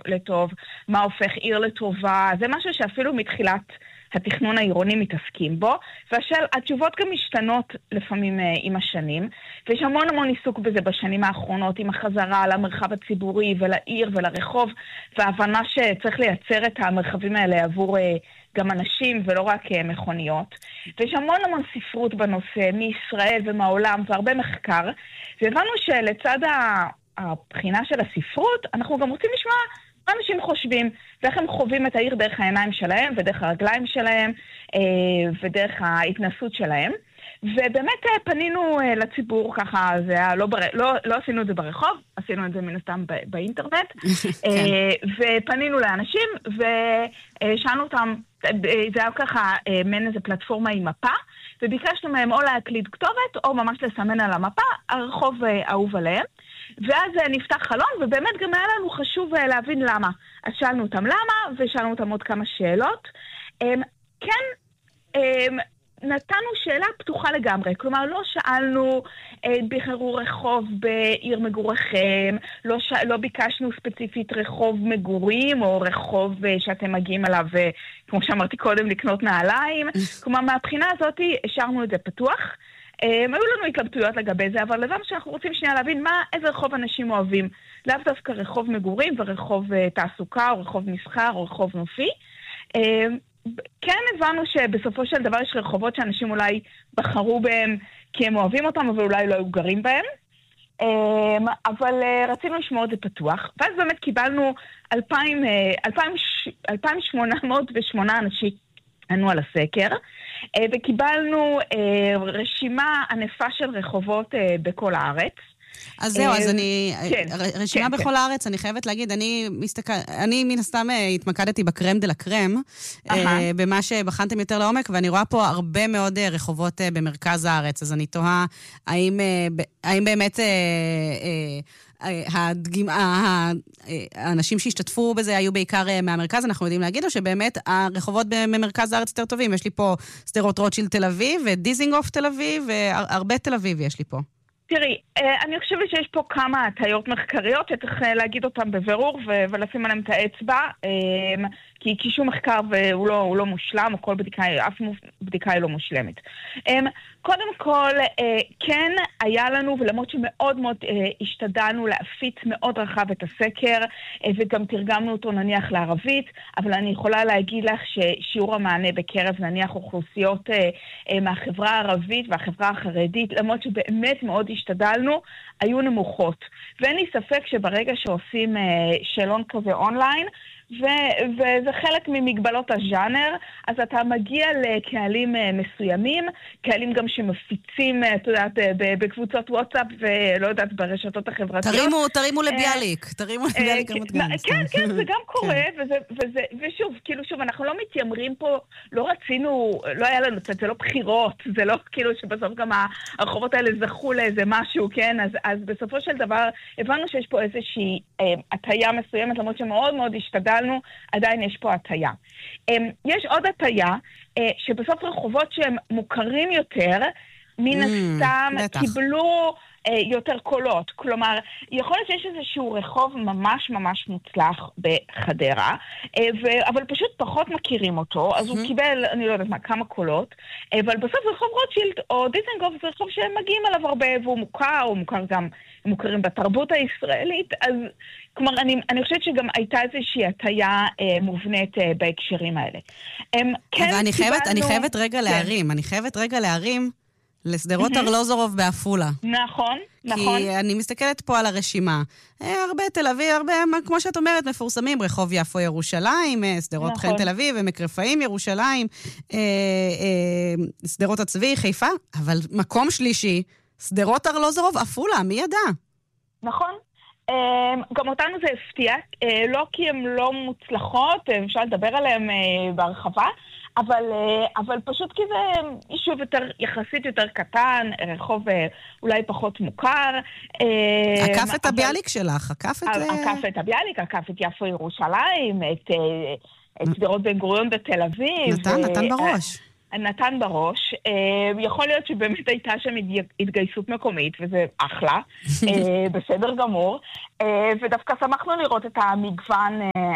לטוב, מה הופך עיר לטובה, זה משהו שאפילו מתחילת התכנון העירוני מתעסקים בו, והתשובות גם משתנות לפעמים עם השנים, ויש המון עיסוק בזה בשנים האחרונות, עם החזרה למרחב הציבורי ולעיר ולרחוב, וההבנה שצריך לייצר את המרחבים האלה עבור גם אנשים ולא רק מכוניות. ויש המון ספרות בנושא, מישראל ומהעולם, והרבה מחקר, והבנו שלצד הבחינה של הספרות, אנחנו גם רוצים לשמוע מה אנשים חושבים, ואיך הם חווים את העיר דרך העיניים שלהם, ודרך הרגליים שלהם, ודרך ההתנסות שלהם. ובאמת פנינו לציבור ככה, זה היה לא עשינו את זה ברחוב, עשינו את זה מן הסתם באינטרנט, ופנינו לאנשים, ושאלנו אותם, זה היה ככה מן איזה פלטפורמה עם מפה, וביקשנו מהם או להקליד כתובת, או ממש לסמן על המפה, הרחוב אהוב עליהם. ואז נפתח חלון, ובאמת גם היה לנו חשוב להבין למה. אז שאלנו אותם למה, ושאלנו אותם עוד כמה שאלות. כן, נתנו שאלה פתוחה לגמרי, כלומר לא שאלנו בחרו רחוב בעיר מגוריכם, לא ביקשנו ספציפית רחוב מגורים, או רחוב שאתם מגיעים אליו, כמו שאמרתי קודם, לקנות נעליים. כלומר, מהבחינה הזאת השארנו את זה פתוח. היו לנו התלבטויות לגבי זה, אבל לבד שאנחנו רוצים שנייה להבין איזה רחוב אנשים אוהבים. לאו דווקא רחוב מגורים ורחוב תעסוקה, או רחוב מסחר, או רחוב נופי. כן הבנו שבסופו של דבר יש רחובות שאנשים אולי בחרו בהם כי הם אוהבים אותם, אבל אולי לא היו גרים בהם. אבל רצינו לשמור את זה פתוח. ואז באמת קיבלנו 2,808 אנשים ענו על הסקר, וקיבלנו רשימה ענפה של רחובות בכל הארץ. אז זהו, אז אני, רשימה בכל הארץ, אני חייבת להגיד, אני מן הסתם התמקדתי בקרם דה לקרם, במה שבחנתם יותר לעומק, ואני רואה פה הרבה מאוד רחובות במרכז הארץ, אז אני תוהה, האם באמת האנשים שהשתתפו בזה היו בעיקר מהמרכז, אנחנו יודעים להגיד, או שבאמת הרחובות במרכז הארץ יותר טובים, יש לי פה סדרות רוטשילד תל אביב, ודיזינגוף תל אביב, והרבה תל אביב יש לי פה. תראי, אני חושבת שיש פה כמה הטיות מחקריות, שצריך להגיד אותם בבירור ולשים עליהם את האצבע, כי שום מחקר הוא לא מושלם, או כל בדיקה, אף בדיקה היא לא מושלמת. קודם כל, כן היה לנו, ולמרות שמאוד מאוד השתדלנו להפיץ מאוד רחב את הסקר, וגם תרגמנו אותו נניח לערבית, אבל אני יכולה להגיד לך ששיעור המענה בקרב נניח אוכלוסיות מהחברה הערבית והחברה החרדית, למרות שבאמת מאוד השתדלנו, היו נמוכות. ואין לי ספק שברגע שעושים שאלון כזה אונליין, וזה חלק ממגבלות הז'אנר, אז אתה מגיע לקהלים מסוימים, קהלים גם שמפיצים, את יודעת, בקבוצות וואטסאפ, ולא יודעת, ברשתות החברתיות. תרימו לביאליק, תרימו לביאליק רמת גן. כן, זה גם קורה, ושוב, כאילו שוב, אנחנו לא מתיימרים פה, לא רצינו, לא היה לנו, זה לא בחירות, זה לא כאילו שבסוף גם הרחובות האלה זכו לאיזה משהו, כן? אז בסופו של דבר, הבנו שיש פה איזושהי הטיה מסוימת, למרות שמאוד מאוד השתדלנו, עדיין יש פה הטיה. יש עוד הטיה, שבסוף רחובות שהם מוכרים יותר, מן הסתם קיבלו יותר קולות. כלומר, יכול להיות שיש איזשהו רחוב ממש ממש מוצלח בחדרה, אבל פשוט פחות מכירים אותו, אז הוא קיבל, אני לא יודעת מה, כמה קולות, אבל בסוף רחוב רוטשילד או דיזנגוף זה רחוב שהם מגיעים אליו הרבה, והוא מוכר גם, הם מוכרים בתרבות הישראלית, אז כלומר, אני חושבת שגם הייתה איזושהי הטיה מובנית בהקשרים האלה. אבל אני חייבת רגע להרים, לסדרות ארלוזורוב באפולה. נכון. כי אני מסתכלת פה על הרשימה. הרבה תל אביב, הרבה, כמו שאת אומרת, מפורסמים, רחוב יפו ירושלים, סדרות חן תל אביב, ומקרפאים ירושלים, סדרות הצבי, חיפה, אבל מקום שלישי, סדרות ארלוזורוב, אפולה, מי ידע? נכון. גם אותנו זה הפתיע, לא כי הן לא מוצלחות, אפשר לדבר עליהן בהרחבה, אבל פשוט כי זה יישוב יחסית יותר קטן, רחוב אולי פחות מוכר. עקף את הביאליק שלך, עקף את הביאליק, עקף את יפו ירושלים, את סדרות בן גוריון בתל אביב. נתן בראש. נתן בראש. יכול להיות שבאמת הייתה שם התגייסות מקומית, וזה אחלה, בסדר גמור. ודווקא שמחנו לראות את המגוון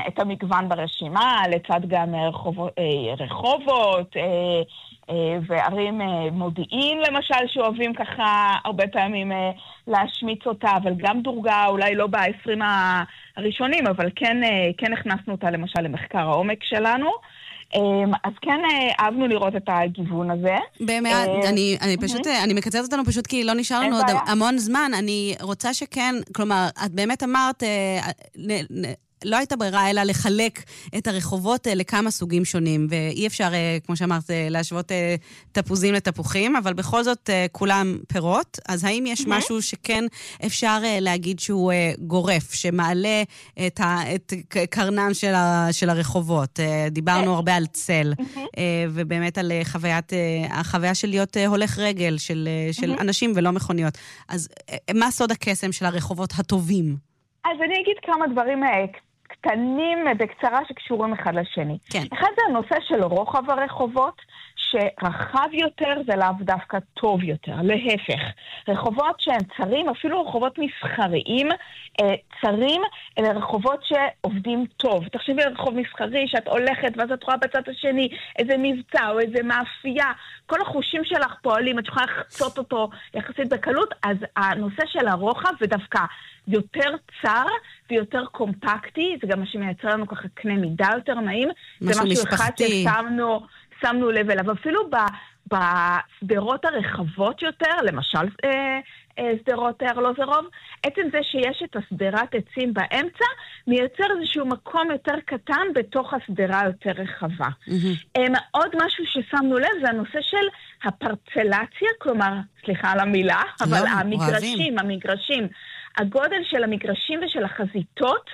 את המגוון ברשימה, לצד גם רחובות, וערים מודיעין למשל, שאוהבים ככה הרבה פעמים להשמיץ אותה, אבל גם דורגה, אולי לא ב-20 הראשונים, אבל כן הכנסנו אותה למשל למחקר העומק שלנו. אז כן אהבנו לראות את הגיוון הזה. באמת, אני מקצרת אותנו פשוט כי לא נשאר לנו עוד המון זמן. אני רוצה שכן, כלומר, את באמת אמרת, לא הייתה ברירה אלא לחלק את הרחובות לכמה סוגים שונים, ואי אפשר, כמו שאמרת, להשוות תפוזים לתפוחים, אבל בכל זאת כולם פירות. אז האם יש משהו שכן אפשר להגיד שהוא גורף, שמעלה את קרנם של הרחובות? דיברנו הרבה על צל, ובאמת על החוויה של להיות הולך רגל, של אנשים ולא מכוניות. אז מה סוד הקסם של הרחובות הטובים? אז אני אגיד כמה דברים קטנים בקצרה שקשורים אחד לשני. כן. אחד זה הנושא של רוחב הרחובות, שרחב יותר זה לאו דווקא טוב יותר, להפך. רחובות שהם צרים, אפילו רחובות מסחריים, צרים, אלה רחובות שעובדים טוב. תחשבי על רחוב מסחרי שאת הולכת ואז את רואה בצד השני איזה מבצע או איזה מאפייה, כל החושים שלך פועלים, את יכולה לחצות אותו יחסית בקלות, אז הנושא של הרוחב ודווקא יותר צר ויותר קומפקטי, זה גם מה שמייצר לנו ככה קנה מידה יותר נעים. משהו משפחתי. שמנו לב אליו, אפילו בסדרות הרחבות יותר, למשל סדרות ארלוזרוב, עצם זה שיש את הסדרת עצים באמצע, מייצר איזשהו מקום יותר קטן בתוך הסדרה יותר רחבה. עוד משהו ששמנו לב זה הנושא של הפרצלציה, כלומר, סליחה על המילה, אבל המגרשים, הגודל של המגרשים ושל החזיתות,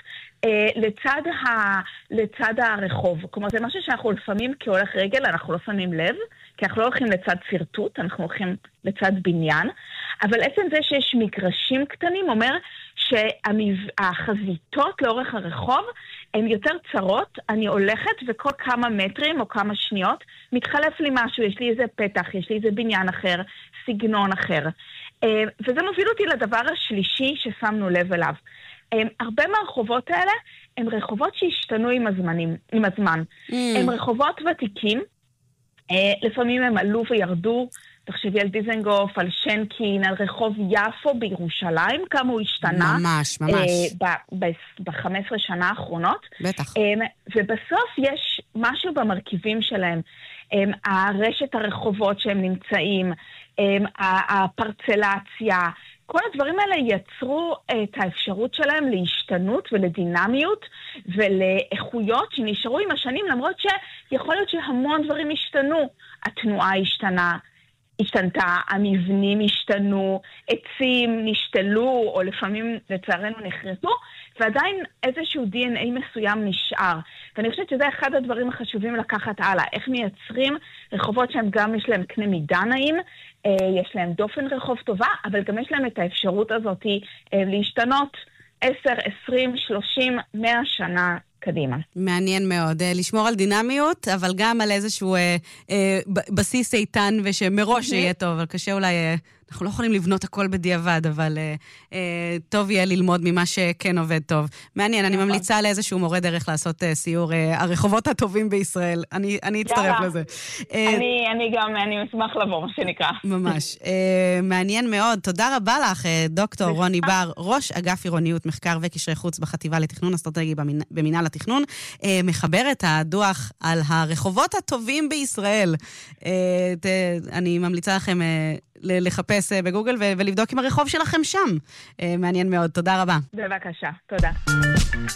לצד הרחוב. כלומר, זה משהו שאנחנו לפעמים כהולך רגל, אנחנו לא שמים לב, כי אנחנו לא הולכים לצד סרטוט, אנחנו הולכים לצד בניין, אבל עצם זה שיש מגרשים קטנים אומר שהחזיתות לאורך הרחוב הן יותר צרות, אני הולכת וכל כמה מטרים או כמה שניות מתחלף לי משהו, יש לי איזה פתח, יש לי איזה בניין אחר, סגנון אחר. וזה מוביל אותי לדבר השלישי ששמנו לב אליו. הרבה מהרחובות האלה הם רחובות שהשתנו עם הזמן. הם רחובות ותיקים, לפעמים הם עלו וירדו, תחשבי על דיזנגוף, על שנקין, על רחוב יפו בירושלים, כמה הוא השתנה. ממש. ב-15 שנה האחרונות. בטח. ובסוף יש משהו במרכיבים שלהם. הרשת הרחובות שהם נמצאים, הפרצלציה, כל הדברים האלה יצרו את האפשרות שלהם להשתנות ולדינמיות ולאיכויות שנשארו עם השנים, למרות שיכול להיות שהמון דברים השתנו. התנועה השתנתה, המבנים השתנו, עצים נשתלו, או לפעמים לצערנו נחרטו, ועדיין איזשהו DNA מסוים נשאר. ואני חושבת שזה אחד הדברים החשובים לקחת הלאה. איך מייצרים רחובות שהם גם יש להם קנה מידה נעים, יש להם דופן רחוב טובה, אבל גם יש להם את האפשרות הזאת להשתנות 10, 20, 30, 100 שנה קדימה. מעניין מאוד. לשמור על דינמיות, אבל גם על איזשהו בסיס איתן ושמראש יהיה טוב, אבל קשה אולי, אנחנו לא יכולים לבנות הכל בדיעבד, אבל טוב יהיה ללמוד ממה שכן עובד טוב. מעניין, אני ממליצה לאיזשהו מורה דרך לעשות סיור הרחובות הטובים בישראל. אני אצטרף לזה. אני אשמח לבוא, מה שנקרא. ממש. מעניין מאוד. תודה רבה לך, דוקטור רוני בר, ראש אגף עירוניות, מחקר וקשרי חוץ בחטיבה לתכנון אסטרטגי במינהל התכנון, מחבר את הדוח על הרחובות הטובים בישראל. אני ממליצה לכם לחפש בגוגל ולבדוק עם הרחוב שלכם שם. מעניין מאוד. תודה רבה. בבקשה. תודה.